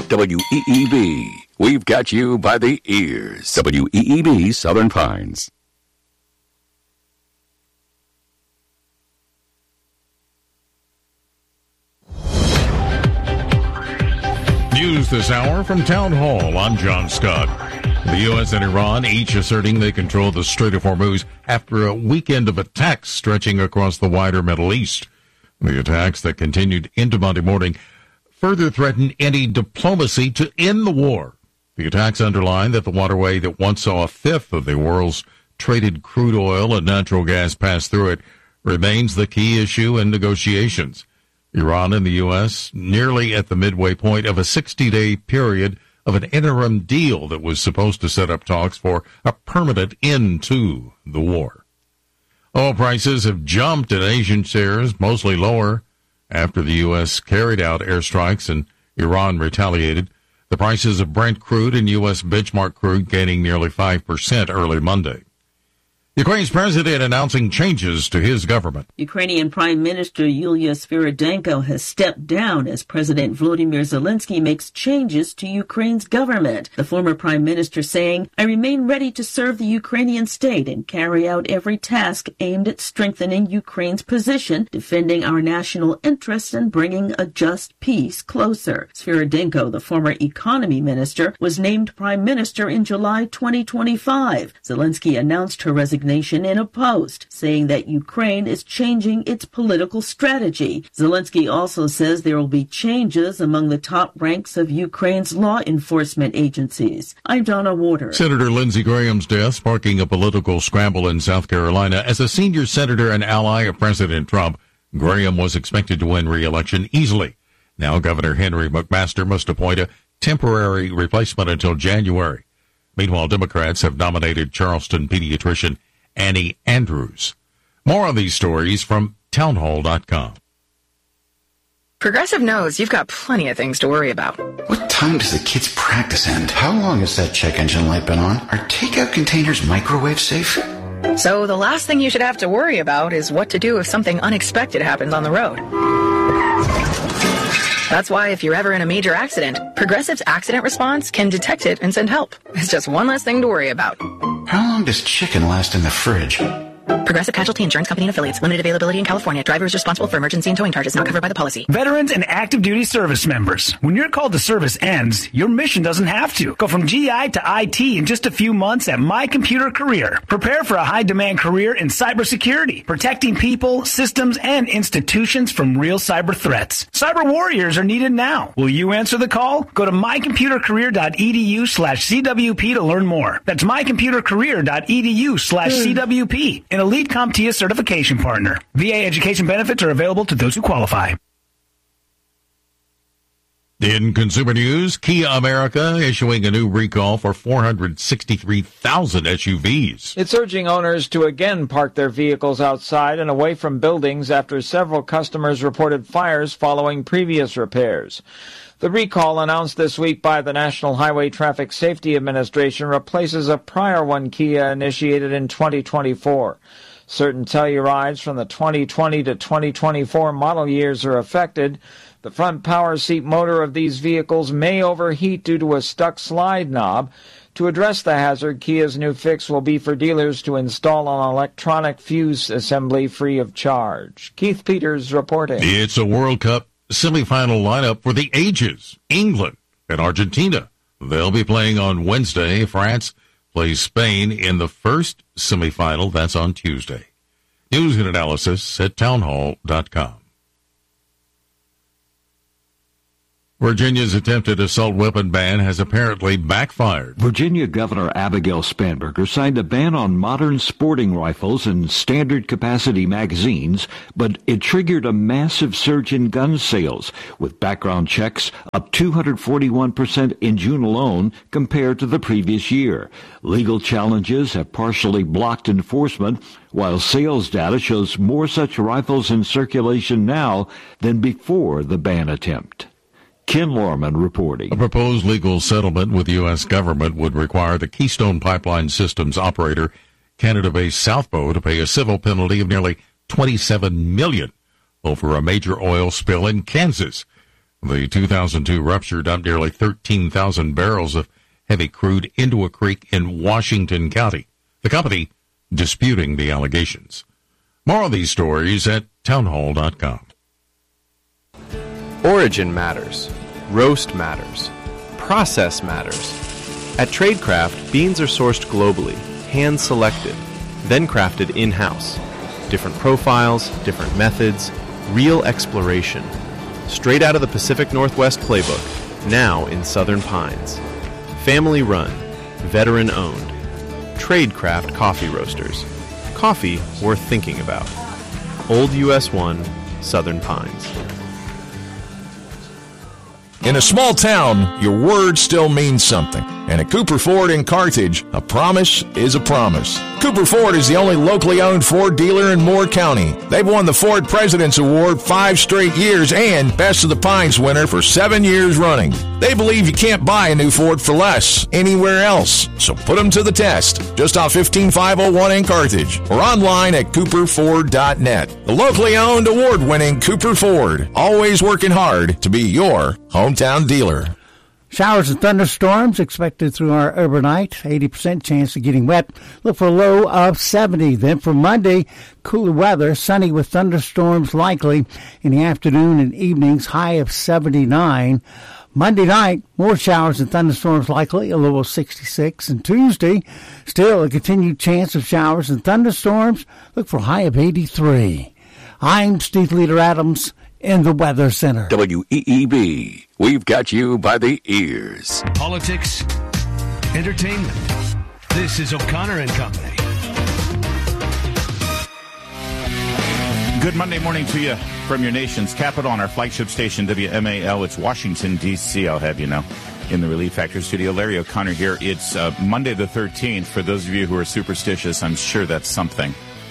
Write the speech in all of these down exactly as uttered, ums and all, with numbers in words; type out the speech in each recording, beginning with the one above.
W E E B. We've got you by the ears. W E E B Southern Pines. News this hour from Town Hall. I'm John Scott. The U S and Iran each asserting they control the Strait of Hormuz after a weekend of attacks stretching across the wider Middle East. The attacks that continued into Monday morning further threaten any diplomacy to end the war. The attacks underline that the waterway that once saw a fifth of the world's traded crude oil and natural gas pass through it remains the key issue in negotiations. Iran and the U S nearly at the midway point of a sixty-day period of an interim deal that was supposed to set up talks for a permanent end to the war. Oil prices have jumped in Asian shares, mostly lower, after the U S carried out airstrikes and Iran retaliated. The prices of Brent crude and U S benchmark crude gaining nearly five percent early Monday. Ukraine's president announcing changes to his government. Ukrainian Prime Minister Yulia Sviridenko has stepped down as President Volodymyr Zelensky makes changes to Ukraine's government. The former prime minister saying, "I remain ready to serve the Ukrainian state and carry out every task aimed at strengthening Ukraine's position, defending our national interests and bringing a just peace closer." Sviridenko, the former economy minister, was named prime minister in July twenty twenty-five. Zelensky announced her resignation in a post, saying that Ukraine is changing its political strategy. Zelensky also says there will be changes among the top ranks of Ukraine's law enforcement agencies. I'm Donna Waters. Senator Lindsey Graham's death sparking a political scramble in South Carolina. As a senior senator and ally of President Trump, Graham was expected to win re-election easily. Now Governor Henry McMaster must appoint a temporary replacement until January. Meanwhile, Democrats have nominated Charleston pediatrician Annie Andrews. More on these stories from townhall dot com. Progressive knows you've got plenty of things to worry about. What time does the kids' practice end? How long has that check engine light been on? Are takeout containers microwave safe? So the last thing you should have to worry about is what to do if something unexpected happens on the road. That's why if you're ever in a major accident, Progressive's accident response can detect it and send help. It's just one less thing to worry about. How long does chicken last in the fridge? Progressive Casualty Insurance Company and Affiliates. Limited availability in California. Driver is responsible for emergency and towing charges not covered by the policy. Veterans and active duty service members. When your call to service ends, your mission doesn't have to. Go from G I to I T in just a few months at My Computer Career. Prepare for a high-demand career in cybersecurity, protecting people, systems, and institutions from real cyber threats. Cyber warriors are needed now. Will you answer the call? Go to mycomputercareer.edu slash CWP to learn more. That's mycomputercareer.edu slash CWP. An elite CompTIA certification partner. V A education benefits are available to those who qualify. In consumer news, Kia America issuing a new recall for four hundred sixty-three thousand S U Vs. It's urging owners to again park their vehicles outside and away from buildings after several customers reported fires following previous repairs. The recall announced this week by the National Highway Traffic Safety Administration replaces a prior one Kia initiated in twenty twenty-four. Certain Tellurides from the twenty twenty to twenty twenty-four model years are affected. The front power seat motor of these vehicles may overheat due to a stuck slide knob. To address the hazard, Kia's new fix will be for dealers to install an electronic fuse assembly free of charge. Keith Peters reporting. It's a World Cup semifinal lineup for the ages. England and Argentina. They'll be playing on Wednesday. France plays Spain in the first semifinal. That's on Tuesday. News and analysis at townhall dot com. Virginia's attempted assault weapon ban has apparently backfired. Virginia Governor Abigail Spanberger signed a ban on modern sporting rifles and standard capacity magazines, but it triggered a massive surge in gun sales, with background checks up two hundred forty-one percent in June alone compared to the previous year. Legal challenges have partially blocked enforcement, while sales data shows more such rifles in circulation now than before the ban attempt. Ken Lorman reporting. A proposed legal settlement with the U S government would require the Keystone Pipeline Systems operator, Canada-based South Bow, to pay a civil penalty of nearly twenty-seven million dollars over a major oil spill in Kansas. The two thousand two rupture dumped nearly thirteen thousand barrels of heavy crude into a creek in Washington County. The company disputing the allegations. More of these stories at townhall dot com. Origin matters. Roast matters. Process matters. At Tradecraft, beans are sourced globally, hand-selected, then crafted in-house. Different profiles, different methods, real exploration. Straight out of the Pacific Northwest playbook, now in Southern Pines. Family-run, veteran-owned. Tradecraft Coffee Roasters. Coffee worth thinking about. Old U S one, Southern Pines. In a small town, your word still means something. And at Cooper Ford in Carthage, a promise is a promise. Cooper Ford is the only locally owned Ford dealer in Moore County. They've won the Ford President's Award five straight years and Best of the Pines winner for seven years running. They believe you can't buy a new Ford for less anywhere else. So put them to the test. Just off fifteen five oh one in Carthage or online at cooper ford dot net. The locally owned, award-winning Cooper Ford. Always working hard to be your hometown dealer. Showers and thunderstorms expected through our overnight. eighty percent chance of getting wet. Look for a low of seventy. Then for Monday, cooler weather, sunny with thunderstorms likely in the afternoon and evenings, high of seventy-nine. Monday night, more showers and thunderstorms likely, a low of sixty-six. And Tuesday, still a continued chance of showers and thunderstorms. Look for a high of eighty-three. I'm Steve Leader Adams in the Weather Center. W E E B, we've got you by the ears. Politics, entertainment. This is O'Connor and Company. Good Monday morning to you from your nation's capital on our flagship station, W M A L. It's Washington, D C, I'll have you know. In the Relief Factor studio, Larry O'Connor here. It's uh, Monday the thirteenth. For those of you who are superstitious, I'm sure that's something.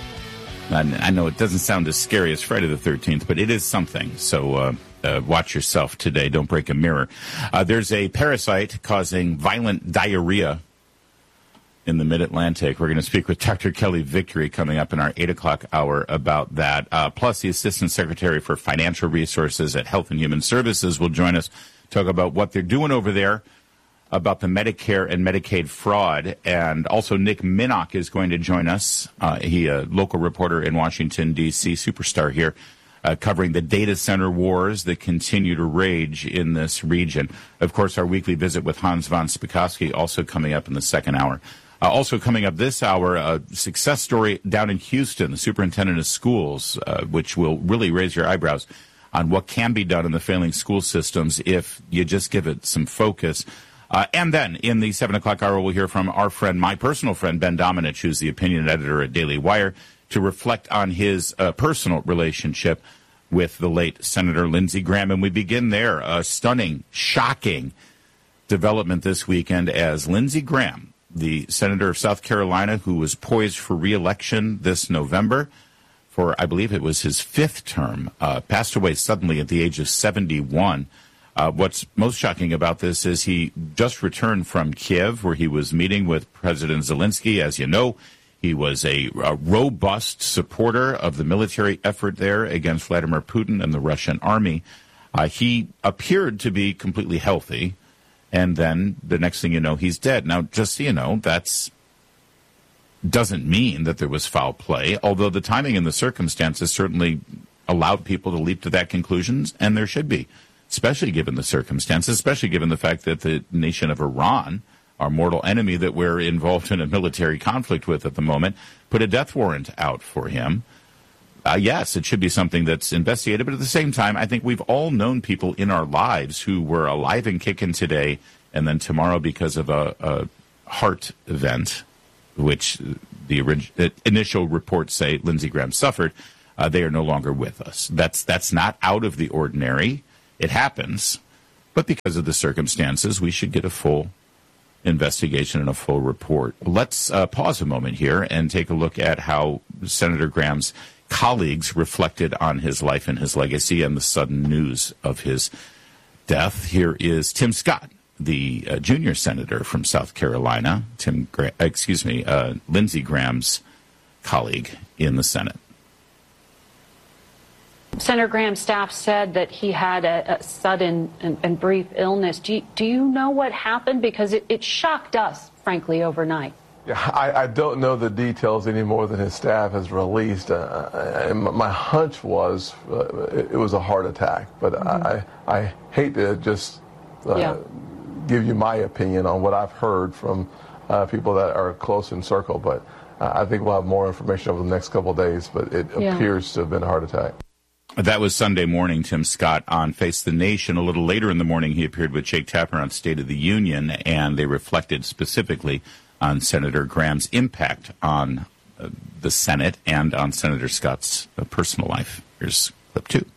I know it doesn't sound as scary as Friday the thirteenth, but it is something. So uh, uh, watch yourself today. Don't break a mirror. Uh, there's a parasite causing violent diarrhea in the Mid-Atlantic. We're going to speak with Doctor Kelly Victory coming up in our eight o'clock hour about that. Uh, plus, the Assistant Secretary for Financial Resources at Health and Human Services will join us, talk about what they're doing over there about the Medicare and Medicaid fraud. And also Nick Minnock is going to join us. Uh, he a local reporter in Washington, D C, superstar here, uh, covering the data center wars that continue to rage in this region. Of course, our weekly visit with Hans von Spakovsky also coming up in the second hour. Uh, also coming up this hour, a success story down in Houston, the superintendent of schools, uh, which will really raise your eyebrows on what can be done in the failing school systems if you just give it some focus. Uh, and then in the seven o'clock hour, we'll hear from our friend, my personal friend, Ben Domenech, who's the opinion editor at Daily Wire, to reflect on his uh, personal relationship with the late Senator Lindsey Graham. And we begin there. A stunning, shocking development this weekend as Lindsey Graham, the senator of South Carolina who was poised for re-election this November for, I believe it was his fifth term, uh, passed away suddenly at the age of seventy-one. Uh, what's most shocking about this is he just returned from Kiev, where he was meeting with President Zelensky. As you know, he was a, a robust supporter of the military effort there against Vladimir Putin and the Russian army. Uh, he appeared to be completely healthy, and then the next thing you know, he's dead. Now, just so you know, that's doesn't mean that there was foul play, although the timing and the circumstances certainly allowed people to leap to that conclusion, and there should be. Especially given the circumstances, especially given the fact that the nation of Iran, our mortal enemy that we're involved in a military conflict with at the moment, put a death warrant out for him. Uh, yes, it should be something that's investigated, but at the same time, I think we've all known people in our lives who were alive and kicking today, and then tomorrow, because of a, a heart event, which the, orig- the initial reports say Lindsey Graham suffered, uh, they are no longer with us. That's that's not out of the ordinary. It happens, but because of the circumstances, we should get a full investigation and a full report. Let's uh, pause a moment here and take a look at how Senator Graham's colleagues reflected on his life and his legacy and the sudden news of his death. Here is Tim Scott, the uh, junior senator from South Carolina, Tim, Gra- excuse me, uh, Lindsey Graham's colleague in the Senate. Senator Graham's staff said that he had a, a sudden and, and brief illness. Do you, do you know what happened? Because it, it shocked us, frankly, overnight. Yeah, I, I don't know the details any more than his staff has released. Uh, and my hunch was uh, it, it was a heart attack, but mm-hmm. I, I hate to just uh, yeah. give you my opinion on what I've heard from uh, people that are close in circle, but uh, I think we'll have more information over the next couple of days, but it yeah. appears to have been a heart attack. That was Sunday morning, Tim Scott, on Face the Nation. A little later in the morning, he appeared with Jake Tapper on State of the Union, and they reflected specifically on Senator Graham's impact on uh, the Senate and on Senator Scott's uh, personal life. Here's clip two.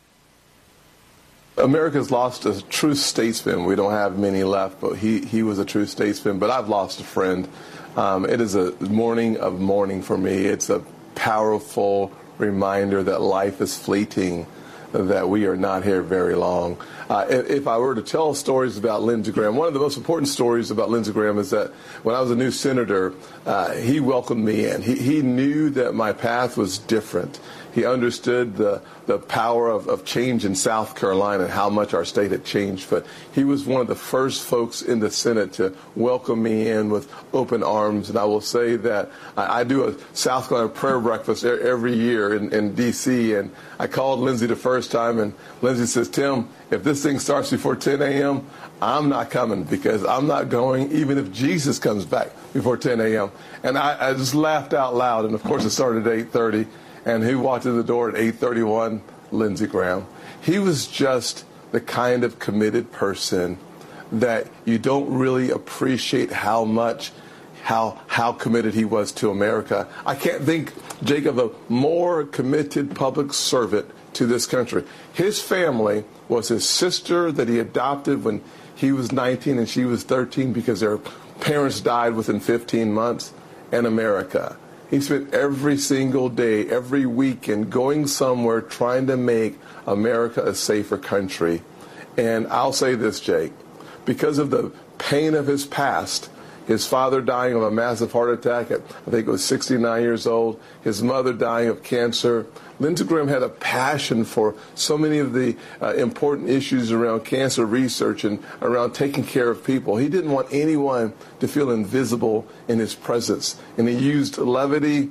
America's lost a true statesman. We don't have many left, but he, he was a true statesman. But I've lost a friend. Um, it is a morning of mourning for me. It's a powerful reminder that life is fleeting, that we are not here very long. Uh, if, if I were to tell stories about Lindsey Graham, one of the most important stories about Lindsey Graham is that when I was a new senator, uh, he welcomed me in. He, he knew that my path was different. He understood the, the power of, of change in South Carolina and how much our state had changed. But he was one of the first folks in the Senate to welcome me in with open arms. And I will say that I, I do a South Carolina prayer breakfast every year in, in D C And I called Lindsey the first time, and Lindsey says, Tim, if this thing starts before ten a.m., I'm not coming, because I'm not going even if Jesus comes back before ten a.m. And I, I just laughed out loud. And, of course, it started at eight thirty. And who walked in the door at eight thirty-one? Lindsey Graham. He was just the kind of committed person that you don't really appreciate how much, how how committed he was to America. I can't think, Jake, of a more committed public servant to this country. His family was his sister that he adopted when he was nineteen and she was thirteen because their parents died within fifteen months, and America. He spent every single day, every weekend going somewhere trying to make America a safer country. And I'll say this, Jake, because of the pain of his past, his father dying of a massive heart attack at, I think it was sixty-nine years old, his mother dying of cancer, Lindsey Graham had a passion for so many of the uh, important issues around cancer research and around taking care of people. He didn't want anyone to feel invisible in his presence. And he used levity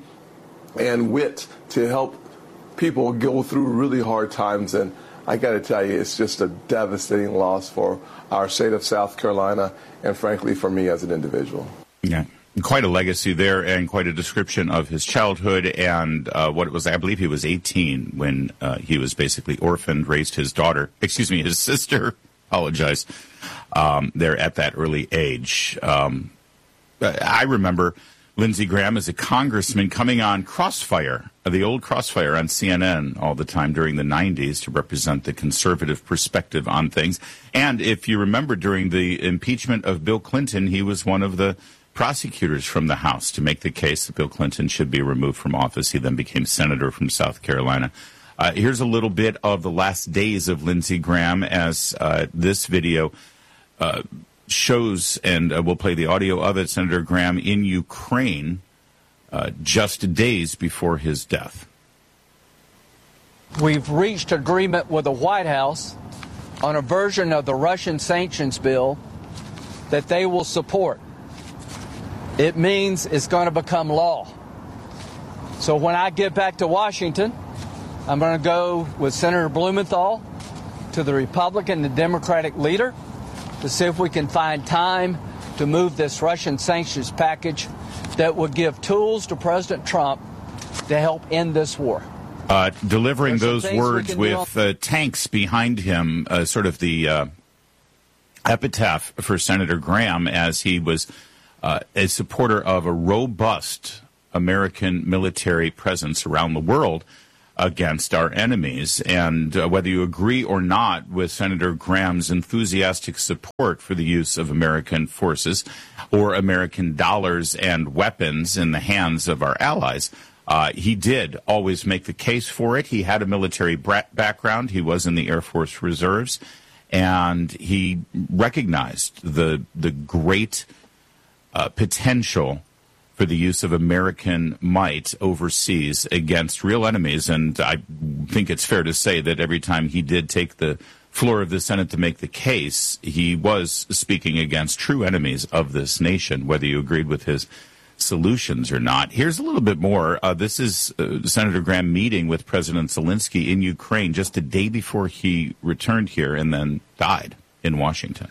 and wit to help people go through really hard times. And I got to tell you, it's just a devastating loss for our state of South Carolina and, frankly, for me as an individual. Yeah. Quite a legacy there, and quite a description of his childhood and uh, what it was. I believe he was eighteen when uh, he was basically orphaned, raised his daughter, excuse me, his sister, apologize, um, there at that early age. Um, I remember Lindsey Graham as a congressman coming on Crossfire, the old Crossfire on C N N all the time during the nineties to represent the conservative perspective on things. And if you remember, during the impeachment of Bill Clinton, he was one of the prosecutors from the House to make the case that Bill Clinton should be removed from office. He then became senator from South Carolina. Uh, here's a little bit of the last days of Lindsey Graham as uh, this video uh, shows, and uh, we'll play the audio of it, Senator Graham in Ukraine uh, just days before his death. We've reached agreement with the White House on a version of the Russian sanctions bill that they will support. It means it's going to become law. So when I get back to Washington, I'm going to go with Senator Blumenthal to the Republican and Democratic leader to see if we can find time to move this Russian sanctions package that would give tools to President Trump to help end this war. Uh, delivering those words with uh, tanks behind him, uh, sort of the uh, epitaph for Senator Graham as he was Uh, a supporter of a robust American military presence around the world against our enemies. And uh, whether you agree or not with Senator Graham's enthusiastic support for the use of American forces or American dollars and weapons in the hands of our allies, uh, he did always make the case for it. He had a military bra- background. He was in the Air Force Reserves, and he recognized the the great Uh, potential for the use of American might overseas against real enemies. And I think it's fair to say that every time he did take the floor of the Senate to make the case, he was speaking against true enemies of this nation, whether you agreed with his solutions or not. Here's a little bit more. Uh, this is uh, Senator Graham meeting with President Zelensky in Ukraine just a day before he returned here and then died in Washington.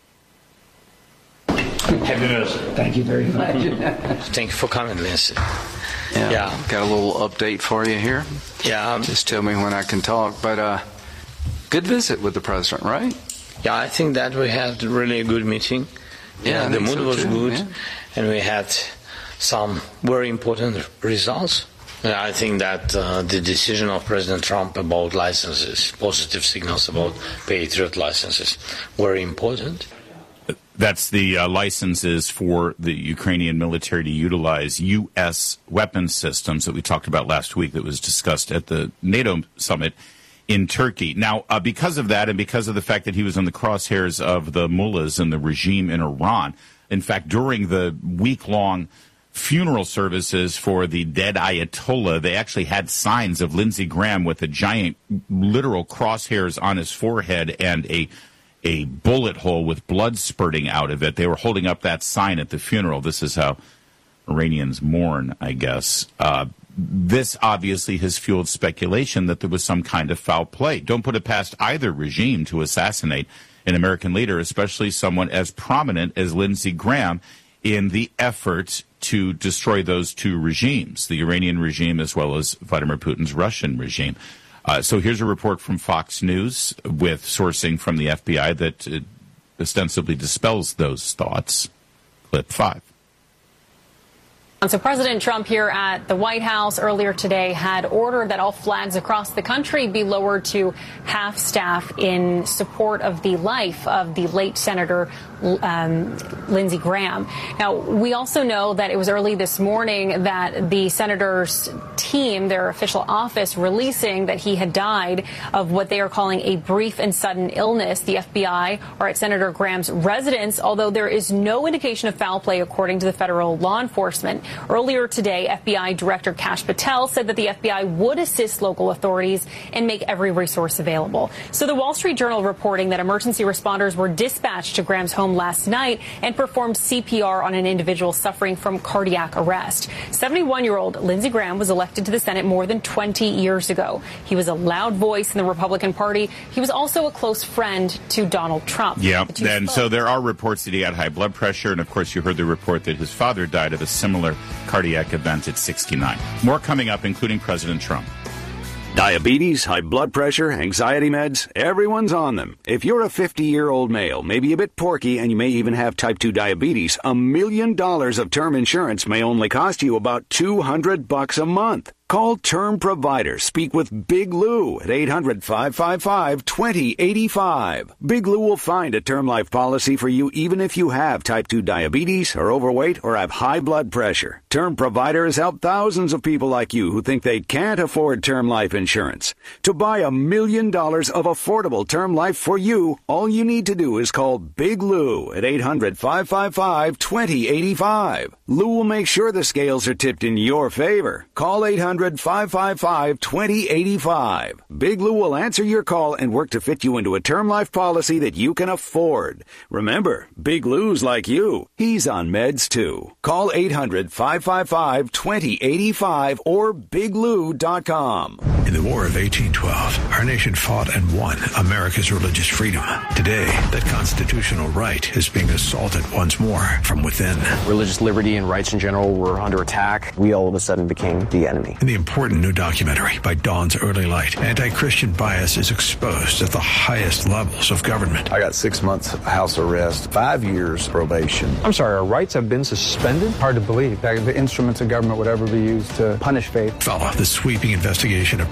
Happy birthday. Thank you very much. Thank you for coming, Lindsay. Yeah, yeah. Got a little update for you here. Yeah. Just tell me when I can talk. But uh, good visit with the president, right? Yeah, I think that we had really a good meeting. Yeah, yeah the mood so was too, good, yeah. And we had some very important results. I think that uh, the decision of President Trump about licenses, positive signals about Patriot licenses, very important. That's the uh, licenses for the Ukrainian military to utilize U S weapons systems that we talked about last week that was discussed at the NATO summit in Turkey. Now, uh, because of that and because of the fact that he was in the crosshairs of the mullahs and the regime in Iran, in fact, during the week-long funeral services for the dead Ayatollah, they actually had signs of Lindsey Graham with a giant literal crosshairs on his forehead and a a bullet hole with blood spurting out of it. They were holding up that sign at the funeral. This is how Iranians mourn, I guess. Uh, this obviously has fueled speculation that there was some kind of foul play. Don't put it past either regime to assassinate an American leader, especially someone as prominent as Lindsey Graham, in the effort to destroy those two regimes, the Iranian regime as well as Vladimir Putin's Russian regime. Uh, so here's a report from Fox News with sourcing from the F B I that uh, ostensibly dispels those thoughts. Clip five. So President Trump here at the White House earlier today had ordered that all flags across the country be lowered to half staff in support of the life of the late Senator um, Lindsey Graham. Now, we also know that it was early this morning that the senator's team, their official office, releasing that he had died of what they are calling a brief and sudden illness. The F B I are at Senator Graham's residence, although there is no indication of foul play, according to the federal law enforcement. Earlier today, F B I Director Kash Patel said that the F B I would assist local authorities and make every resource available. So the Wall Street Journal reporting that emergency responders were dispatched to Graham's home last night and performed C P R on an individual suffering from cardiac arrest. seventy-one-year-old Lindsey Graham was elected to the Senate more than twenty years ago. He was a loud voice in the Republican Party. He was also a close friend to Donald Trump. Yeah, and so there are reports that he had high blood pressure, and of course you heard the report that his father died of a similar cardiac event at sixty-nine. More coming up, including President Trump. Diabetes, high blood pressure, anxiety meds, everyone's on them. If you're a fifty-year-old male, maybe a bit porky, and you may even have type two diabetes, a million dollars of term insurance may only cost you about two hundred bucks a month. Call Term Provider. Speak with Big Lou at eight hundred, five five five, two zero eight five. Big Lou will find a term life policy for you even if you have type two diabetes, are overweight, or have high blood pressure. Term Provider has helped thousands of people like you who think they can't afford term life insurance. To buy a million dollars of affordable term life for you, all you need to do is call Big Lou at eight hundred, five five five, two zero eight five. Lou will make sure the scales are tipped in your favor. Call eight hundred, five five five, two zero eight five. Big Lou will answer your call and work to fit you into a term life policy that you can afford. Remember, Big Lou's like you. He's on meds too. Call eight hundred, five five five, two zero eight five or big lou dot com. In the War of eighteen twelve, our nation fought and won America's religious freedom. Today, that constitutional right is being assaulted once more from within. Religious liberty and rights in general were under attack. We all of a sudden became the enemy. In the important new documentary by Dawn's Early Light, anti-Christian bias is exposed at the highest levels of government. I got six months house arrest, five years probation. I'm sorry, our rights have been suspended? Hard to believe that the instruments of government would ever be used to punish faith. Follow the sweeping investigation of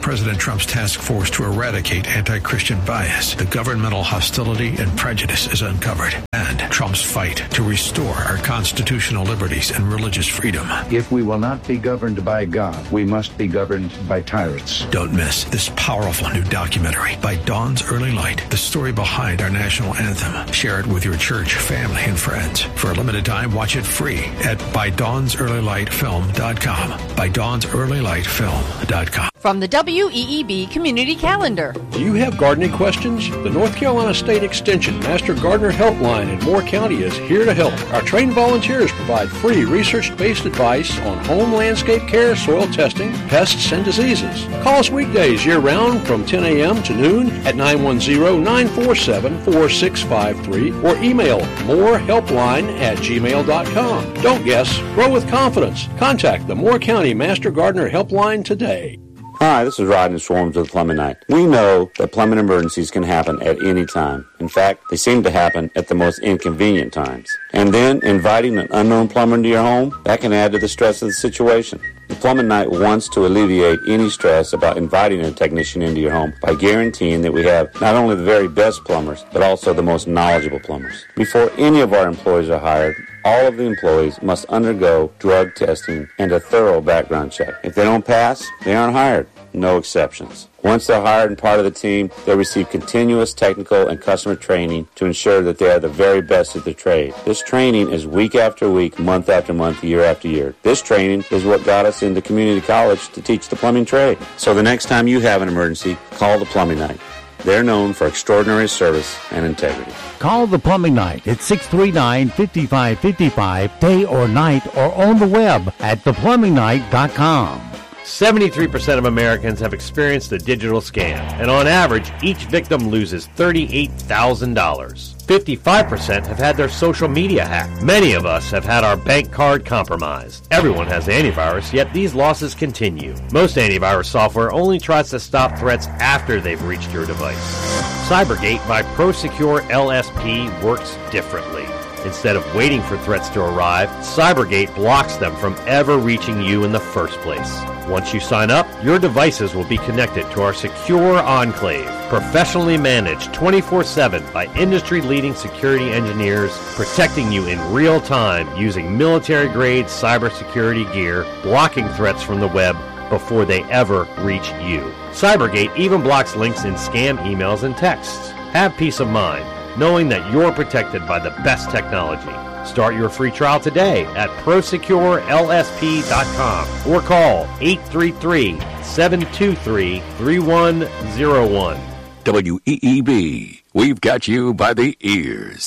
President Trump's task force to eradicate anti-Christian bias, the governmental hostility and prejudice is uncovered, and Trump's fight to restore our constitutional liberties and religious freedom. If we will not be governed by God, we must be governed by tyrants. Don't miss this powerful new documentary by Dawn's Early Light, the story behind our national anthem. Share it with your church, family, and friends. For a limited time, watch it free at by dawns early light film dot com. by dawns early light film dot com. From the W E E B Community Calendar. Do you have gardening questions? The North Carolina State Extension Master Gardener Helpline in Moore County is here to help. Our trained volunteers provide free research-based advice on home landscape care, soil testing, pests, and diseases. Call us weekdays year-round from ten a.m. to noon at nine one zero, nine four seven, four six five three or email moorehelpline at gmail dot com. Don't guess. Grow with confidence. Contact the Moore County Master Gardener Helpline today. Hi, this is Rodney Swarms with Plumbing Night. We know that plumbing emergencies can happen at any time. In fact, they seem to happen at the most inconvenient times. And then inviting an unknown plumber into your home, that can add to the stress of the situation. The Plumbing Night wants to alleviate any stress about inviting a technician into your home by guaranteeing that we have not only the very best plumbers, but also the most knowledgeable plumbers. Before any of our employees are hired, all of the employees must undergo drug testing and a thorough background check. If they don't pass, they aren't hired. No exceptions. Once they're hired and part of the team, they receive continuous technical and customer training to ensure that they are the very best at their trade. This training is week after week, month after month, year after year. This training is what got us into community college to teach the plumbing trade. So the next time you have an emergency, call the Plumbing Night. They're known for extraordinary service and integrity. Call the Plumbing Night at six three nine, five five five five, day or night, or on the web at the plumbing night dot com. seventy-three percent of Americans have experienced a digital scam, and on average, each victim loses thirty-eight thousand dollars. fifty-five percent have had their social media hacked. Many of us have had our bank card compromised. Everyone has antivirus, yet these losses continue. Most antivirus software only tries to stop threats after they've reached your device. Cybergate by ProSecure L S P works differently. Instead of waiting for threats to arrive, Cybergate blocks them from ever reaching you in the first place. Once you sign up, your devices will be connected to our secure enclave, professionally managed twenty-four seven by industry-leading security engineers, protecting you in real time using military-grade cybersecurity gear, blocking threats from the web before they ever reach you. Cybergate even blocks links in scam emails and texts. Have peace of mind, knowing that you're protected by the best technology. Start your free trial today at pro secure L S P dot com or call eight three three, seven two three, three one zero one. W E E B, we've got you by the ears.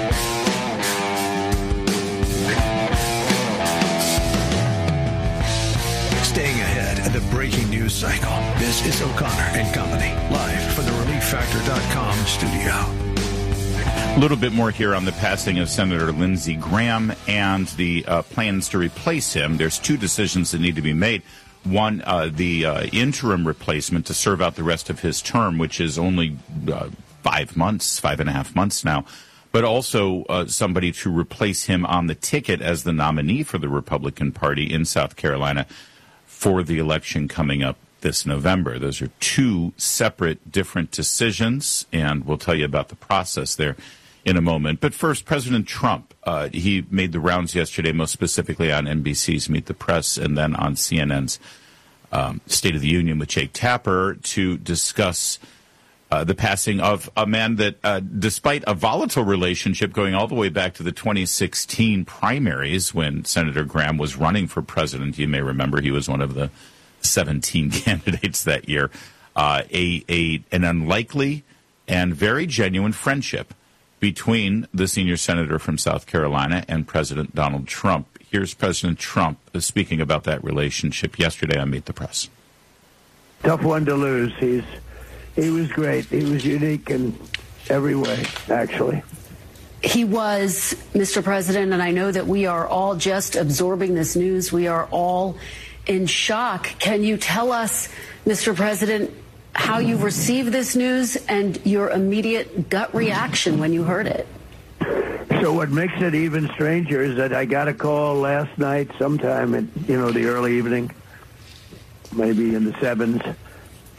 Staying ahead of the breaking news cycle, this is O'Connor and Company, live from the relief factor dot com studio. A little bit more here on the passing of Senator Lindsey Graham and the uh, plans to replace him. There's two decisions that need to be made. One, uh, the uh, interim replacement to serve out the rest of his term, which is only uh, five months, five and a half months now, but also uh, somebody to replace him on the ticket as the nominee for the Republican Party in South Carolina for the election coming up this November. Those are two separate, different decisions, and we'll tell you about the process there in a moment. But first, President Trump, uh, he made the rounds yesterday, most specifically on N B C's Meet the Press and then on C N N's um, State of the Union with Jake Tapper to discuss uh, the passing of a man that, uh, despite a volatile relationship going all the way back to the twenty sixteen primaries when Senator Graham was running for president, you may remember he was one of the seventeen candidates that year, uh, a, a an unlikely and very genuine friendship between the senior senator from South Carolina and President Donald Trump. Here's President Trump speaking about that relationship yesterday on Meet the Press. Tough one to lose. He's he was great. He was unique in every way, actually. He was, Mister President, and I know that we are all just absorbing this news. We are all in shock. Can you tell us, Mister President, how you received this news and your immediate gut reaction when you heard it? So what makes it even stranger is that I got a call last night sometime in, you know, the early evening, maybe in the sevens,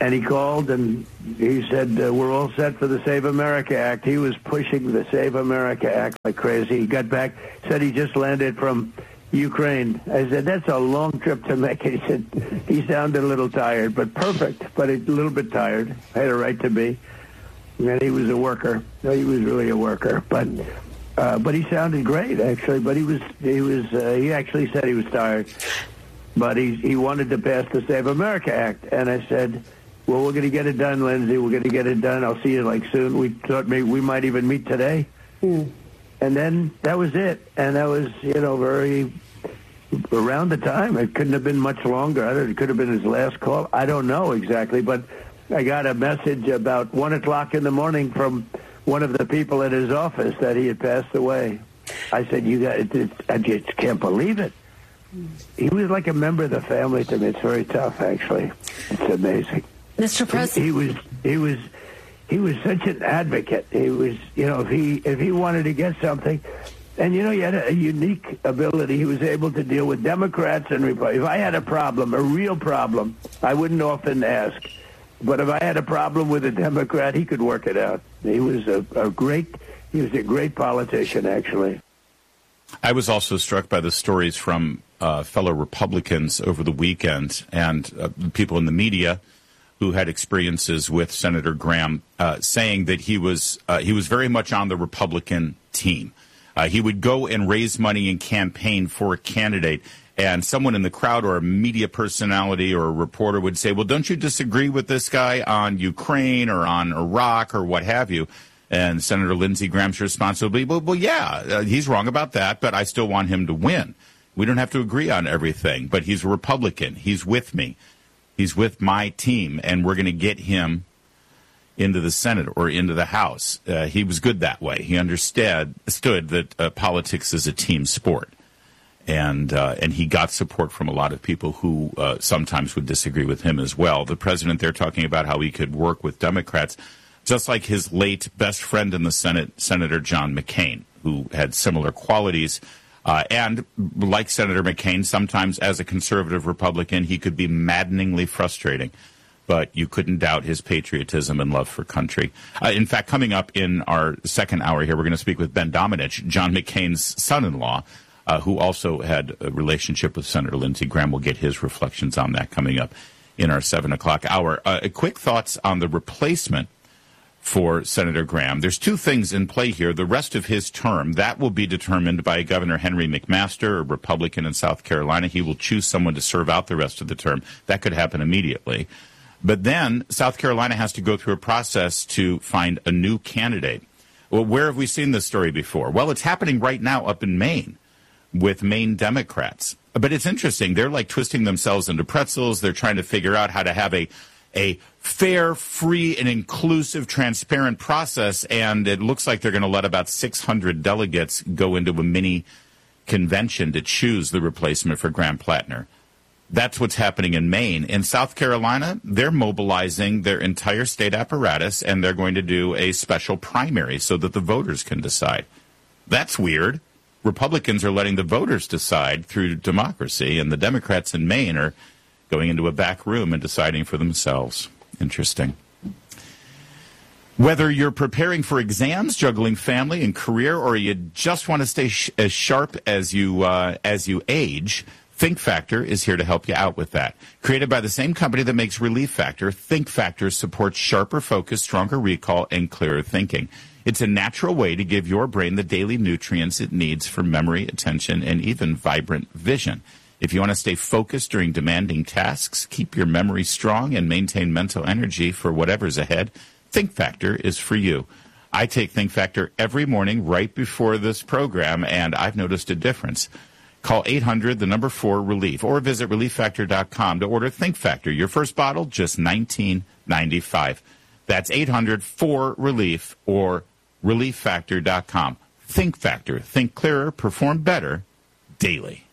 and he called and he said, uh, we're all set for the Save America Act. He was pushing the Save America Act like crazy. He got back, said he just landed from Ukraine. I said, that's a long trip to make. He said, he sounded a little tired, but perfect, but a little bit tired. Had a right to be. And he was a worker. No, he was really a worker. But uh, but he sounded great, actually. But he was, he was, uh, he actually said he was tired. But he, he wanted to pass the Save America Act. And I said, well, we're going to get it done, Lindsey. We're going to get it done. I'll see you, like, soon. We thought maybe we might even meet today. Mm. And then that was it. And that was, you know, very around the time. It couldn't have been much longer. I don't, it could have been his last call. I don't know exactly. But I got a message about one o'clock in the morning from one of the people at his office that he had passed away. I said, you got it, it, I just can't believe it. He was like a member of the family to me. It's very tough, actually. It's amazing. Mister President, he, he was he was he was such an advocate. He was, you know, if he if he wanted to get something, and you know, he had a, a unique ability. He was able to deal with Democrats and Republicans. If I had a problem, a real problem, I wouldn't often ask. But if I had a problem with a Democrat, he could work it out. He was a, a great he was a great politician, actually. I was also struck by the stories from uh, fellow Republicans over the weekend and uh, people in the media who had experiences with Senator Graham, uh, saying that he was uh, he was very much on the Republican team. Uh, he would go and raise money and campaign for a candidate, and someone in the crowd or a media personality or a reporter would say, well, don't you disagree with this guy on Ukraine or on Iraq or what have you? And Senator Lindsey Graham's response would be, well, well yeah, uh, he's wrong about that, but I still want him to win. We don't have to agree on everything, but he's a Republican. He's with me. He's with my team, and we're going to get him into the Senate or into the House. Uh, he was good that way. He understood, understood that uh, politics is a team sport, and uh, and he got support from a lot of people who uh, sometimes would disagree with him as well. The president there talking about how he could work with Democrats, just like his late best friend in the Senate, Senator John McCain, who had similar qualities. Uh, and like Senator McCain, sometimes as a conservative Republican, he could be maddeningly frustrating. But you couldn't doubt his patriotism and love for country. Uh, in fact, coming up in our second hour here, we're going to speak with Ben Domenech, John McCain's son-in-law, uh, who also had a relationship with Senator Lindsey Graham. We'll get his reflections on that coming up in our seven o'clock hour. Uh, quick thoughts on the replacement for Senator Graham. There's two things in play here. The rest of his term, that will be determined by Governor Henry McMaster, a Republican in South Carolina. He will choose someone to serve out the rest of the term. That could happen immediately. But then South Carolina has to go through a process to find a new candidate. Well, where have we seen this story before? Well, it's happening right now up in Maine with Maine Democrats. But it's interesting. They're like twisting themselves into pretzels. They're trying to figure out how to have a a fair, free, and inclusive, transparent process, and it looks like they're going to let about six hundred delegates go into a mini convention to choose the replacement for Graham Plattner. That's what's happening in Maine. In South Carolina, they're mobilizing their entire state apparatus, and they're going to do a special primary so that the voters can decide. That's weird. Republicans are letting the voters decide through democracy, and the Democrats in Maine are going into a back room and deciding for themselves. Interesting. Whether you're preparing for exams, juggling family and career, or you just want to stay sh- as sharp as you uh, as you age, Think Factor is here to help you out with that. Created by the same company that makes Relief Factor, Think Factor supports sharper focus, stronger recall, and clearer thinking. It's a natural way to give your brain the daily nutrients it needs for memory, attention, and even vibrant vision. If you want to stay focused during demanding tasks, keep your memory strong, and maintain mental energy for whatever's ahead, Think Factor is for you. I take Think Factor every morning right before this program, and I've noticed a difference. Call eight hundred, the number four, relief, or visit relief factor dot com to order Think Factor. Your first bottle, just nineteen ninety-five. That's eight hundred, four, relief, or relief factor dot com. Think Factor. Think clearer, perform better, daily.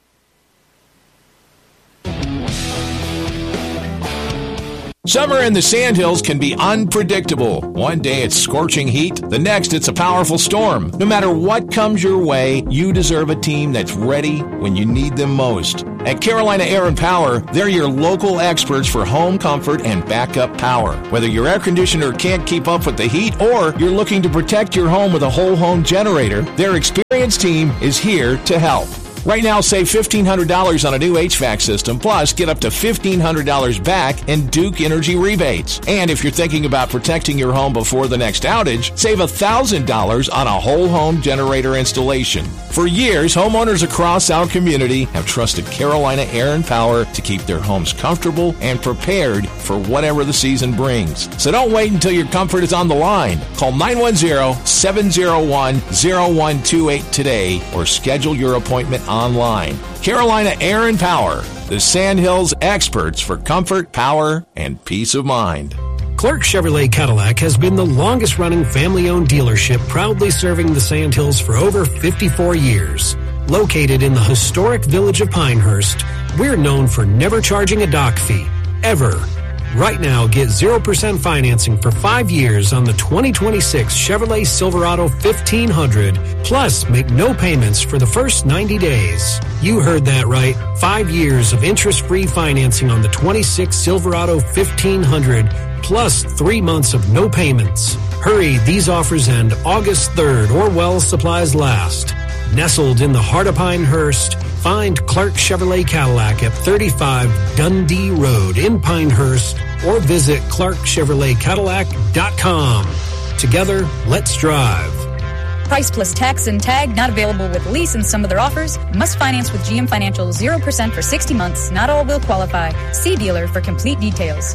Summer in the Sandhills can be unpredictable. One day it's scorching heat, the next it's a powerful storm. No matter what comes your way, you deserve a team that's ready when you need them most. At Carolina Air and Power, they're your local experts for home comfort and backup power. Whether your air conditioner can't keep up with the heat or you're looking to protect your home with a whole home generator, their experienced team is here to help. Right now, save fifteen hundred dollars on a new H V A C system, plus get up to fifteen hundred dollars back in Duke Energy rebates. And if you're thinking about protecting your home before the next outage, save one thousand dollars on a whole home generator installation. For years, homeowners across our community have trusted Carolina Air and Power to keep their homes comfortable and prepared for whatever the season brings. So don't wait until your comfort is on the line. Call nine one zero, seven zero one, zero one two eight today or schedule your appointment online. Carolina Air and Power, the Sandhills experts for comfort, power, and peace of mind. Clark Chevrolet Cadillac has been the longest-running family-owned dealership, proudly serving the Sandhills for over fifty-four years. Located in the historic village of Pinehurst, we're known for never charging a dock fee, ever. Right now, get zero percent financing for five years on the twenty twenty-six Chevrolet Silverado fifteen hundred, plus make no payments for the first ninety days. You heard that right. Five years of interest-free financing on the twenty-six Silverado fifteen hundred, plus three months of no payments. Hurry, these offers end August third or while supplies last. Nestled in the heart of Pinehurst, find Clark Chevrolet Cadillac at thirty-five Dundee Road in Pinehurst or visit clark chevrolet cadillac dot com. Together, let's drive. Price plus tax and tag not available with lease and some other offers. Must finance with G M Financial zero percent for sixty months. Not all will qualify. See dealer for complete details.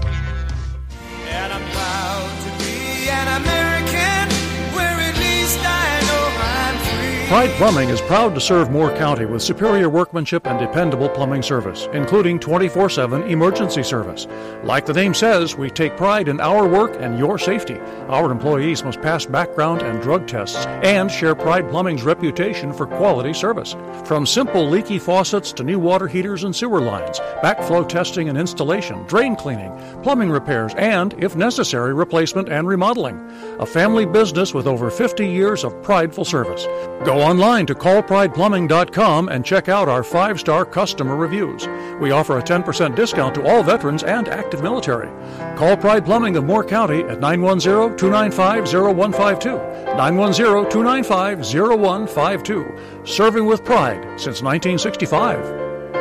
And I'm proud to be an American, where at least I know I'm free. Pride Plumbing is proud to serve Moore County with superior workmanship and dependable plumbing service, including twenty-four seven emergency service. Like the name says, we take pride in our work and your safety. Our employees must pass background and drug tests and share Pride Plumbing's reputation for quality service. From simple leaky faucets to new water heaters and sewer lines, backflow testing and installation, drain cleaning, plumbing repairs, and, if necessary, replacement and remodeling. A family business with over fifty years of prideful service. Go online to call pride plumbing dot com and check out our five-star customer reviews. We offer a ten percent discount to all veterans and active military. Call Pride Plumbing of Moore County at nine one zero, two nine five, zero one five two. nine one zero, two nine five, zero one five two. Serving with pride since nineteen sixty-five.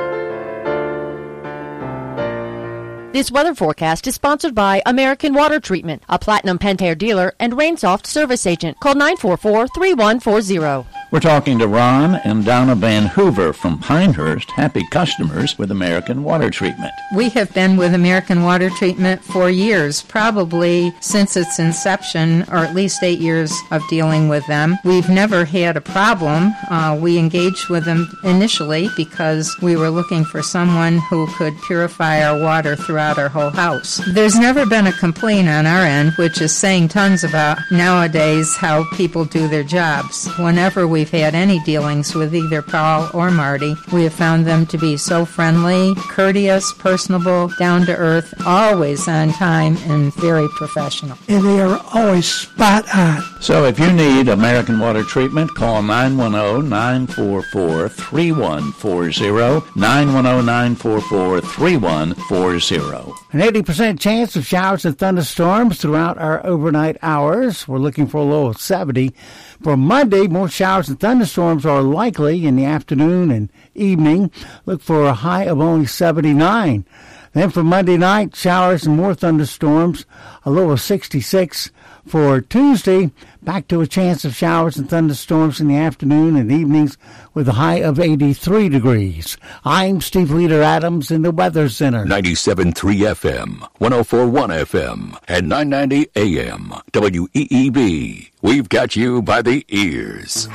This weather forecast is sponsored by American Water Treatment, a Platinum Pentair dealer and Rainsoft service agent. Call nine four four, three one four zero. We're talking to Ron and Donna Van Hoover from Pinehurst, happy customers with American Water Treatment. We have been with American Water Treatment for years, probably since its inception, or at least eight years of dealing with them. We've never had a problem. Uh, we engaged with them initially because we were looking for someone who could purify our water throughout our whole house. There's never been a complaint on our end, which is saying tons about nowadays how people do their jobs. Whenever we We've had any dealings with either Paul or Marty, we have found them to be so friendly, courteous, personable, down to earth, always on time, and very professional. And they are always spot on. So if you need American Water Treatment, call nine one zero, nine four four, three one four zero, nine one zero, nine four four, three one four zero. An eighty percent chance of showers and thunderstorms throughout our overnight hours. We're looking for a low of seventy. For Monday, more showers and thunderstorms are likely in the afternoon and evening. Look for a high of only seventy-nine. Then for Monday night, showers and more thunderstorms, a low of sixty-six. For Tuesday, back to a chance of showers and thunderstorms in the afternoon and evenings with a high of eighty-three degrees. I'm Steve Leader Adams in the Weather Center. ninety-seven point three F M, one oh four point one F M, and nine ninety A M. W E E B. We've got you by the ears.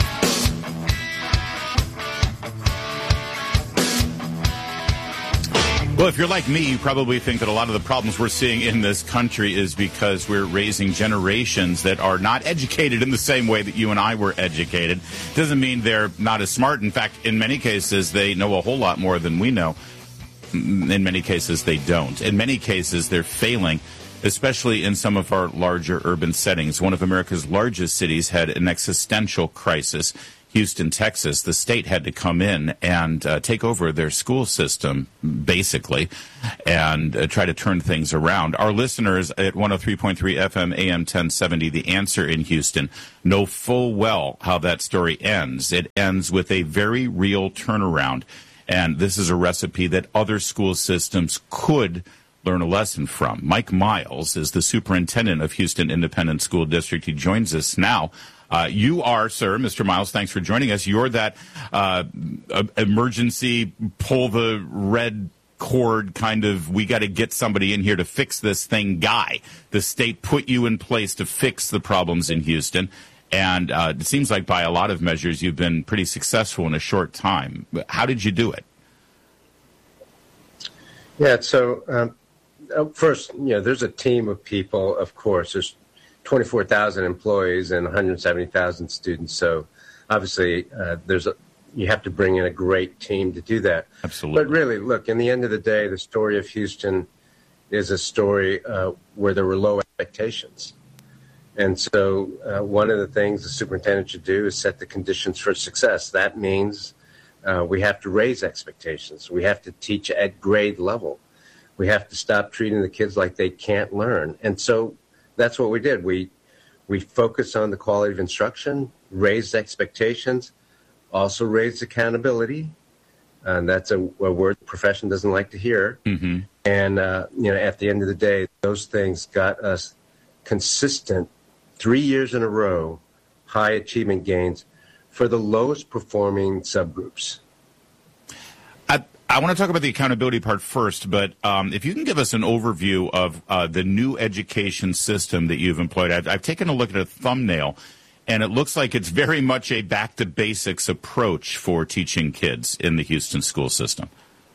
Well, if you're like me, you probably think that a lot of the problems we're seeing in this country is because we're raising generations that are not educated in the same way that you and I were educated. Doesn't mean they're not as smart. In fact, in many cases, they know a whole lot more than we know. in many cases, they don't. In many cases, they're failing, especially in some of our larger urban settings. One of America's largest cities had an existential crisis. Houston, Texas, the state had to come in and uh, take over their school system, basically, and uh, try to turn things around. Our listeners at one oh three point three F M A M ten seventy, The Answer in Houston, know full well how that story ends. It ends with a very real turnaround, and this is a recipe that other school systems could learn a lesson from. Mike Miles is the superintendent of Houston Independent School District. He joins us now. Uh, you are, sir, Mister Miles, thanks for joining us. You're that uh, emergency, pull the red cord kind of, we got to get somebody in here to fix this thing guy. The state put you in place to fix the problems in Houston. And uh, it seems like by a lot of measures, you've been pretty successful in a short time. How did you do it? Yeah, so um, first, you know, there's a team of people, of course. There's twenty-four thousand employees and one hundred seventy thousand students. So obviously, uh, there's a, you have to bring in a great team to do that. Absolutely. But really, look, in the end of the day, the story of Houston is a story uh, where there were low expectations. And so uh, one of the things the superintendent should do is set the conditions for success. That means uh, we have to raise expectations. We have to teach at grade level. We have to stop treating the kids like they can't learn. And so that's what we did. We we focused on the quality of instruction, raised expectations, also raised accountability, and that's a, a word the profession doesn't like to hear. Mm-hmm. And uh, you know, at the end of the day, those things got us consistent, three years in a row, high achievement gains for the lowest performing subgroups. I, I want to talk about the accountability part first, but um, if you can give us an overview of uh, the new education system that you've employed. I've, I've taken a look at a thumbnail, and it looks like it's very much a back-to-basics approach for teaching kids in the Houston school system.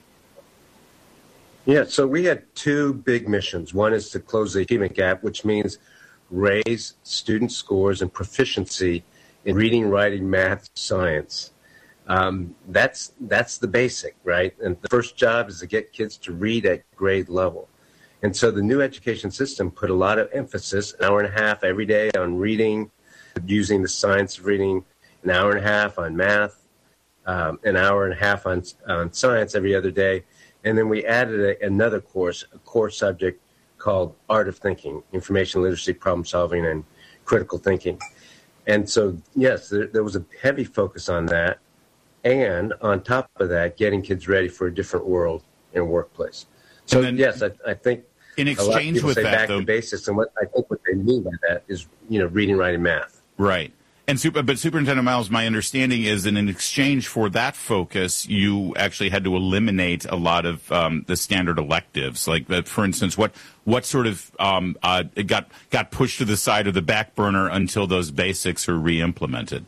Yeah, so we had two big missions. One is to close the achievement gap, which means raise student scores and proficiency in reading, writing, math, science. Um, that's that's the basic, right? And the first job is to get kids to read at grade level. And so the new education system put a lot of emphasis, an hour and a half every day on reading, using the science of reading, an hour and a half on math, um, an hour and a half on, on science every other day. And then we added a, another course, a core subject called Art of Thinking, Information Literacy, Problem Solving, and Critical Thinking. And so, yes, there, there was a heavy focus on that. And on top of that, getting kids ready for a different world and workplace. So, then, yes, I, I think in exchange a lot of people with say that, back though, to basics, and what I think what they mean by that is, you know, reading, writing, math. Right. And super, but Superintendent Miles, my understanding is that in exchange for that focus, you actually had to eliminate a lot of um, the standard electives. Like, uh, for instance, what what sort of um, uh, it got got pushed to the side of the back burner until those basics are re-implemented?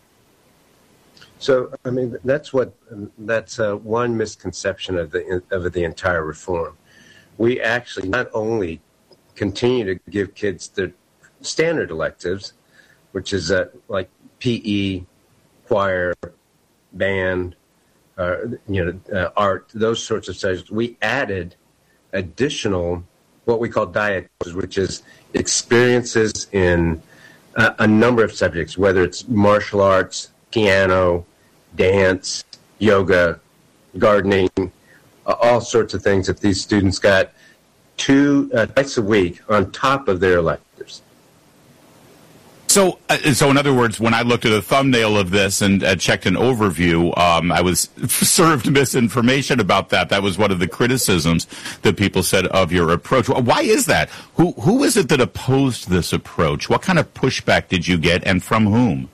So, I mean, that's what that's uh, one misconception of the of the entire reform. We actually not only continue to give kids the standard electives, which is uh, like P E, choir, band, uh, you know, uh, art, those sorts of subjects. We added additional what we call diet, which is experiences in uh, a number of subjects, whether it's martial arts, piano, dance, yoga, gardening, uh, all sorts of things that these students got two uh, twice a week on top of their electives. So, uh, so in other words, when I looked at a thumbnail of this and uh, checked an overview, um, I was served misinformation about that. That was one of the criticisms that people said of your approach. Why is that? Who who is it that opposed this approach? What kind of pushback did you get, and from whom?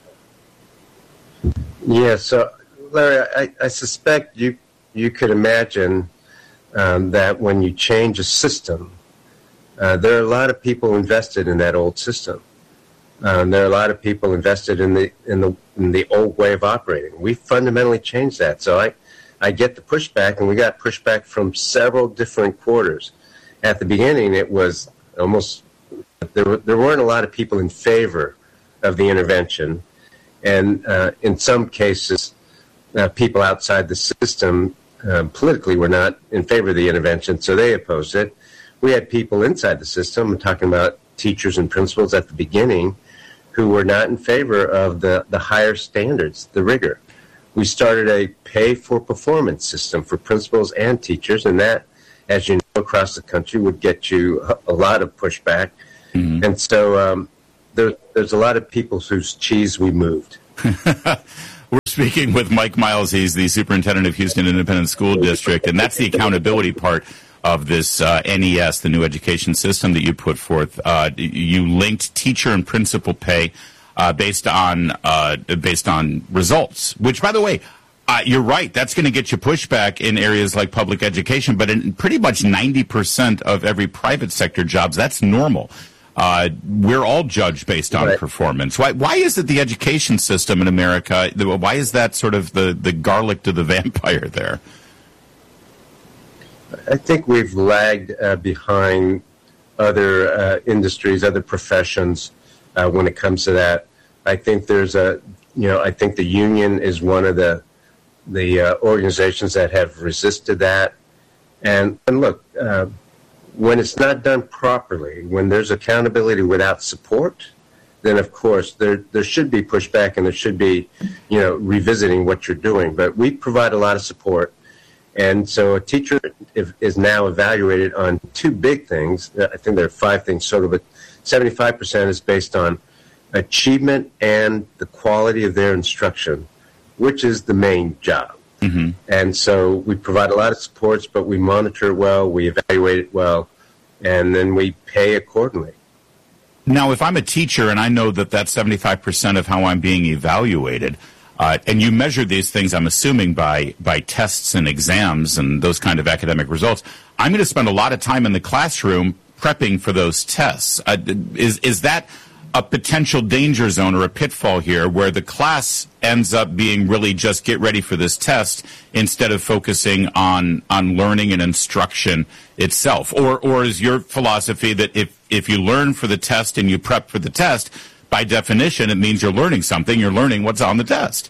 Yeah, so Larry, I, I suspect you you could imagine um, that when you change a system, uh, there are a lot of people invested in that old system. Um, there are a lot of people invested in the in the in the old way of operating. We fundamentally changed that. So I, I get the pushback, and we got pushback from several different quarters. At the beginning, it was almost there were, there weren't a lot of people in favor of the intervention. And uh, in some cases, uh, people outside the system um, politically were not in favor of the intervention, so they opposed it. We had people inside the system, I'm talking about teachers and principals at the beginning, who were not in favor of the, the higher standards, the rigor. We started a pay-for-performance system for principals and teachers, and that, as you know, across the country would get you a, a lot of pushback. Mm-hmm. And so um, there, there's a lot of people whose cheese we moved. We're speaking with Mike Miles. He's the superintendent of Houston Independent School District, and that's the accountability part of this uh, N E S, the new education system that you put forth. Uh, you linked teacher and principal pay uh, based on uh, based on results, which, by the way, uh, you're right. That's going to get you pushback in areas like public education, but in pretty much ninety percent of every private sector jobs, that's normal. Uh, we're all judged based on right. performance. Why, why is it the education system in America, why is that sort of the, the garlic to the vampire there? I think we've lagged uh, behind other uh, industries, other professions uh, when it comes to that. I think there's a, you know, I think the union is one of the the uh, organizations that have resisted that. And, and look, uh, when it's not done properly, when there's accountability without support, then of course there there should be pushback and there should be, you know, revisiting what you're doing. But we provide a lot of support. And so a teacher is now evaluated on two big things. I think there are five things total, but seventy-five percent is based on achievement and the quality of their instruction, which is the main job. Mm-hmm. And so we provide a lot of supports, but we monitor it well, we evaluate it well, and then we pay accordingly. Now, if I'm a teacher and I know that that's seventy-five percent of how I'm being evaluated, uh, and you measure these things, I'm assuming, by, by tests and exams and those kind of academic results, I'm going to spend a lot of time in the classroom prepping for those tests. Uh, is, is that a potential danger zone or a pitfall here where the class ends up being really just get ready for this test instead of focusing on on learning and instruction itself? Or or is your philosophy that if, if you learn for the test and you prep for the test, by definition, it means you're learning something, you're learning what's on the test?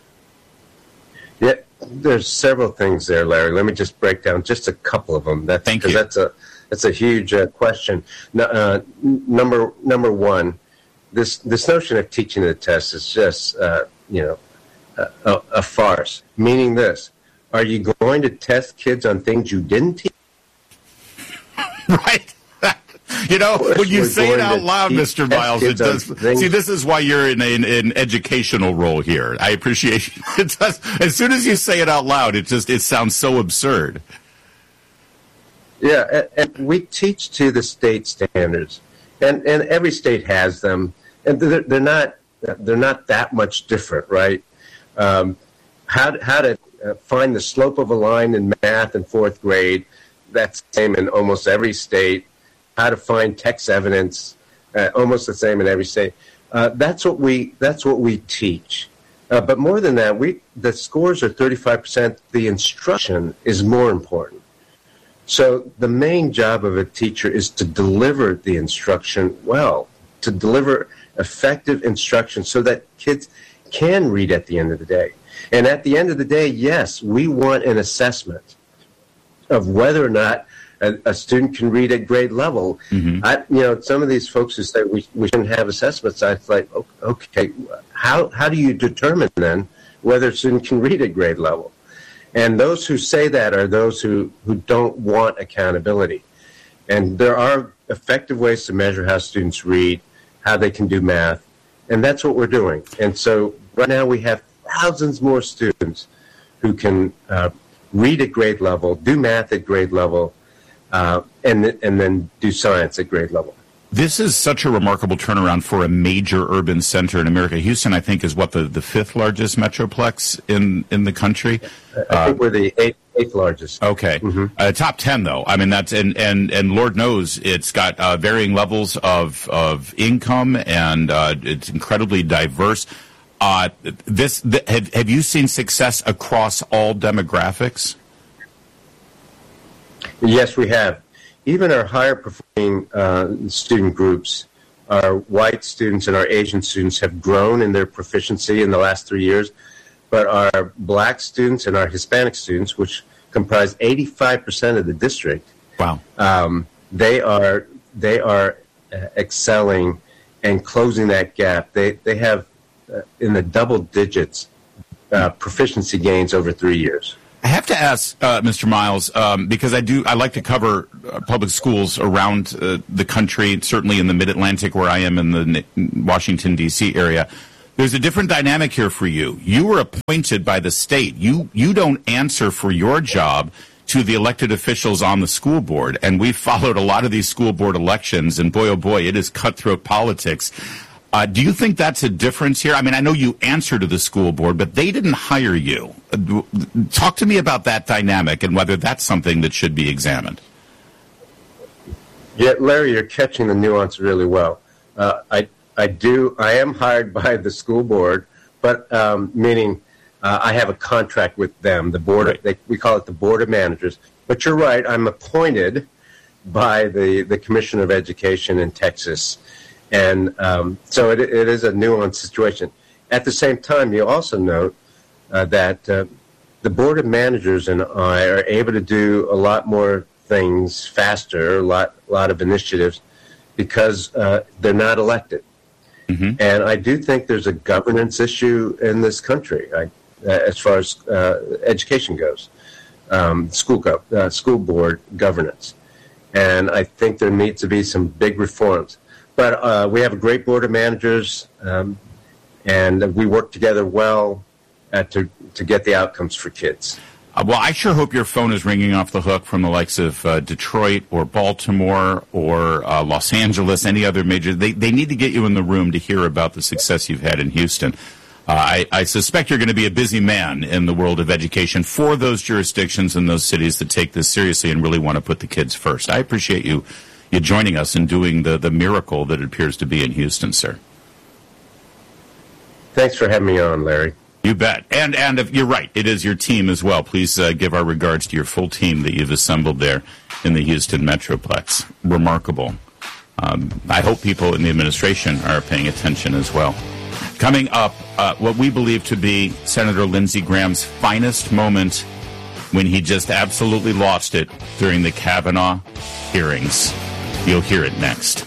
Yeah, there's several things there, Larry. Let me just break down just a couple of them. That's, Thank you. That's a, that's a huge uh, question. No, uh, number number one, This this notion of teaching the test is just, uh, you know, a, a farce. Meaning this, are you going to test kids on things you didn't teach? Right. You know, when you say it out loud, Mister Miles, it does. See, this is why you're in an in educational role here. I appreciate it. Does, as soon as you say it out loud, it just it sounds so absurd. Yeah, and, and we teach to the state standards. And and every state has them, and they're, they're not they're not that much different, right? Um, how to, how to find the slope of a line in math in fourth grade, that's the same in almost every state. How to find text evidence, uh, almost the same in every state. Uh, that's what we that's what we teach. Uh, but more than that, we the scores are thirty-five percent. The instruction is more important. So the main job of a teacher is to deliver the instruction well, to deliver effective instruction so that kids can read at the end of the day. And at the end of the day, yes, we want an assessment of whether or not a, a student can read at grade level. Mm-hmm. I, you know, some of these folks who say we, we shouldn't have assessments, I was like, okay, how, how do you determine then whether a student can read at grade level? And those who say that are those who, who don't want accountability. And there are effective ways to measure how students read, how they can do math, and that's what we're doing. And so right now we have thousands more students who can uh, read at grade level, do math at grade level, uh, and, and then do science at grade level. This is such a remarkable turnaround for a major urban center in America. Houston, I think, is what, the, the fifth largest metroplex in, in the country? I think uh, we're the eighth, eighth largest. Okay. Mm-hmm. Uh, top ten, though. I mean, that's, and, and, and Lord knows it's got uh, varying levels of, of income, and uh, it's incredibly diverse. Uh, this, th- have, have you seen success across all demographics? Yes, we have. Even our higher performing uh, student groups, our white students and our Asian students have grown in their proficiency in the last three years. But our black students and our Hispanic students, which comprise eighty-five percent of the district. Wow. Um, they are they are uh, excelling and closing that gap. They they have uh, in the double digits uh, proficiency gains over three years. I have to ask, uh, Mister Miles, um, because I do I like to cover uh, public schools around uh, the country, certainly in the Mid-Atlantic where I am in the Washington, D C area. There's a different dynamic here for you. You were appointed by the state. You you don't answer for your job to the elected officials on the school board. And we've followed a lot of these school board elections, and boy, oh boy, it is cutthroat politics. Uh, do you think that's a difference here? I mean, I know you answer to the school board, but they didn't hire you. Uh, talk to me about that dynamic and whether that's something that should be examined. Yeah, Larry, you're catching the nuance really well. Uh, I I do. I am hired by the school board, but um, meaning uh, I have a contract with them. The board, right. they, we call it the Board of Managers. But you're right. I'm appointed by the, the Commissioner of Education in Texas, and um, so it, it is a nuanced situation. At the same time, you also note uh, that uh, the Board of Managers and I are able to do a lot more things faster, a lot, a lot of initiatives, because uh, they're not elected. Mm-hmm. And I do think there's a governance issue in this country, I, uh, as far as uh, education goes, um, school go, uh, school board governance. And I think there needs to be some big reforms. But uh, we have a great board of managers, um, and we work together well uh, to, to get the outcomes for kids. Uh, well, I sure hope your phone is ringing off the hook from the likes of uh, Detroit or Baltimore or uh, Los Angeles, any other major. They, they need to get you in the room to hear about the success you've had in Houston. Uh, I, I suspect you're going to be a busy man in the world of education for those jurisdictions and those cities that take this seriously and really want to put the kids first. I appreciate you, you joining us and doing the, the miracle that it appears to be in Houston, sir. Thanks for having me on, Larry. You bet. And and if you're right, it is your team as well. Please uh, give our regards to your full team that you've assembled there in the Houston Metroplex. Remarkable. Um, I hope people in the administration are paying attention as well. Coming up, uh, what we believe to be Senator Lindsey Graham's finest moment when he just absolutely lost it during the Kavanaugh hearings. You'll hear it next.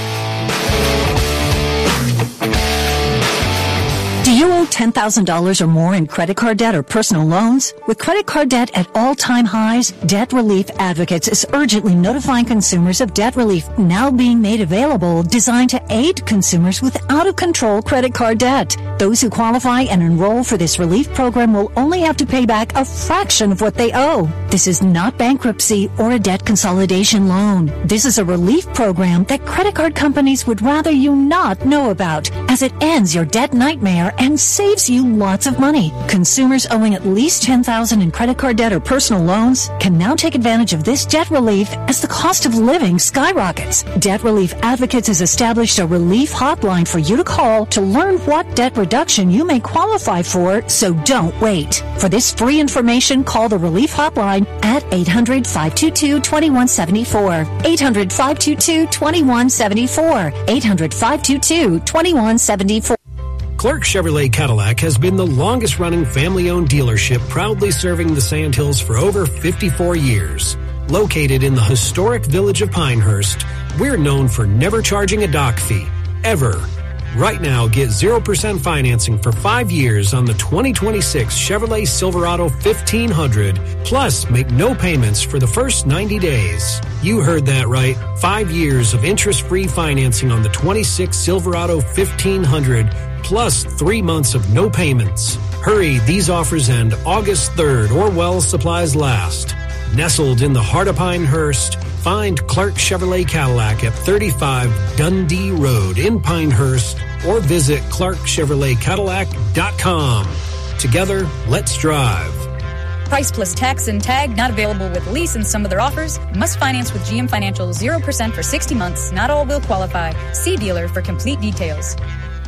Do you owe ten thousand dollars or more in credit card debt or personal loans? With credit card debt at all-time highs, Debt Relief Advocates is urgently notifying consumers of debt relief now being made available, designed to aid consumers with out-of-control credit card debt. Those who qualify and enroll for this relief program will only have to pay back a fraction of what they owe. This is not bankruptcy or a debt consolidation loan. This is a relief program that credit card companies would rather you not know about, as it ends your debt nightmare and saves you lots of money. Consumers owing at least ten thousand dollars in credit card debt or personal loans can now take advantage of this debt relief as the cost of living skyrockets. Debt Relief Advocates has established a relief hotline for you to call to learn what debt reduction you may qualify for, so don't wait. For this free information, call the relief hotline at eight hundred, five two two, two one seven four. eight hundred, five two two, two one seven four. eight hundred, five two two, two one seven four. Clark Chevrolet Cadillac has been the longest-running family-owned dealership, proudly serving the Sandhills for over fifty-four years. Located in the historic village of Pinehurst, we're known for never charging a dock fee, ever. Right now, get zero percent financing for five years on the twenty twenty-six Chevrolet Silverado fifteen hundred, plus make no payments for the first ninety days. You heard that right. Five years of interest-free financing on the twenty-six Silverado fifteen hundred, plus three months of no payments. Hurry, these offers end August third or while supplies last. Nestled in the heart of Pinehurst, find Clark Chevrolet Cadillac at thirty-five Dundee Road in Pinehurst or visit clark chevrolet cadillac dot com. Together, let's drive. Price plus tax and tag not available with lease and some other offers. Must finance with G M Financial zero percent for sixty months. Not all will qualify. See dealer for complete details.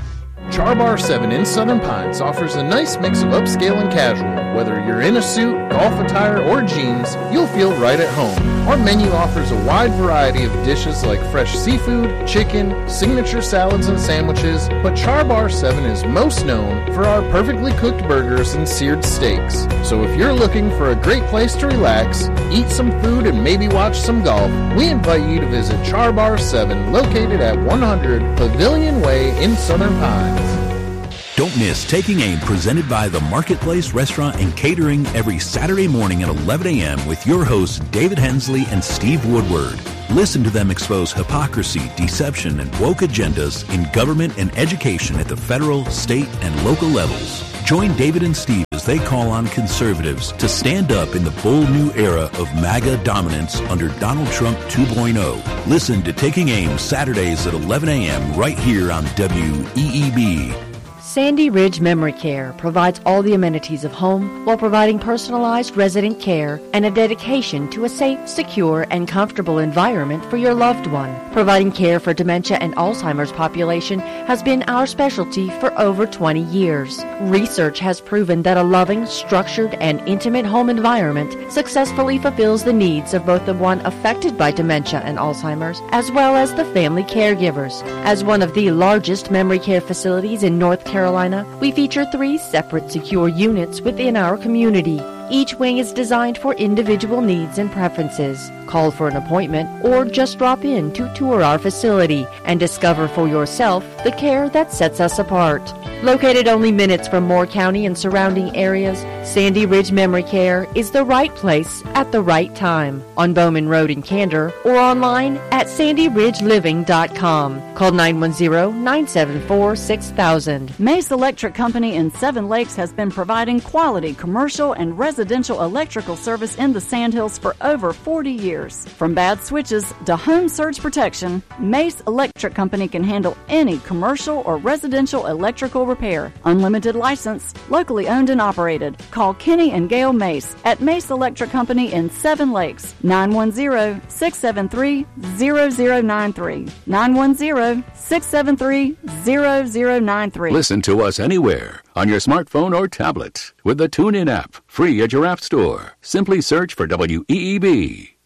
Char Bar seven in Southern Pines offers a nice mix of upscale and casual. Whether you're in a suit, golf attire, or jeans, you'll feel right at home. Our menu offers a wide variety of dishes like fresh seafood, chicken, signature salads and sandwiches, but Char Bar seven is most known for our perfectly cooked burgers and seared steaks. So if you're looking for a great place to relax, eat some food, and maybe watch some golf, we invite you to visit Char Bar seven, located at one hundred Pavilion Way in Southern Pines. Don't miss Taking Aim, presented by the Marketplace Restaurant and Catering, every Saturday morning at eleven a.m. with your hosts David Hensley and Steve Woodward. Listen to them expose hypocrisy, deception, and woke agendas in government and education at the federal, state, and local levels. Join David and Steve as they call on conservatives to stand up in the bold new era of MAGA dominance under Donald Trump two point oh. Listen to Taking Aim Saturdays at eleven a.m. right here on W E E B. Sandy Ridge Memory Care provides all the amenities of home while providing personalized resident care and a dedication to a safe, secure, and comfortable environment for your loved one. Providing care for dementia and Alzheimer's population has been our specialty for over twenty years. Research has proven that a loving, structured, and intimate home environment successfully fulfills the needs of both the one affected by dementia and Alzheimer's as well as the family caregivers. As one of the largest memory care facilities in North Carolina, Carolina, we feature three separate secure units within our community. Each wing is designed for individual needs and preferences. Call for an appointment or just drop in to tour our facility and discover for yourself the care that sets us apart. Located only minutes from Moore County and surrounding areas, Sandy Ridge Memory Care is the right place at the right time. On Bowman Road in Candor or online at sandy ridge living dot com. Call nine one zero, nine seven four, six thousand. Mace Electric Company in Seven Lakes has been providing quality commercial and residential electrical service in the Sandhills for over forty years. From bad switches to home surge protection, Mace Electric Company can handle any commercial or residential electrical repair. Unlimited license, locally owned and operated. Call Kenny and Gail Mace at Mace Electric Company in Seven Lakes, nine one zero, six seven three, zero zero nine three, nine one zero, six seven three, zero zero nine three. Listen to us anywhere on your smartphone or tablet with the TuneIn app, free at your app store. Simply search for W E E B.